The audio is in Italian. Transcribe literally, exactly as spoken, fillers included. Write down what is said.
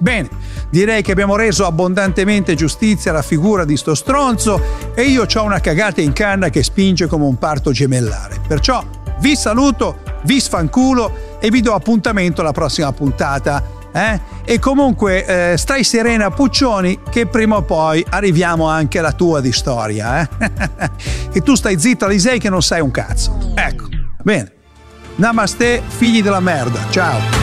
Bene, direi che abbiamo reso abbondantemente giustizia alla figura di sto stronzo e io c'ho una cagata in canna che spinge come un parto gemellare. Perciò vi saluto, vi sfanculo e vi do appuntamento alla prossima puntata. Eh? E comunque eh, stai serena Puccioni che prima o poi arriviamo anche alla tua di storia, eh? E tu stai zitta Alisei che non sai un cazzo. Ecco, bene. Namaste, figli della merda. Ciao.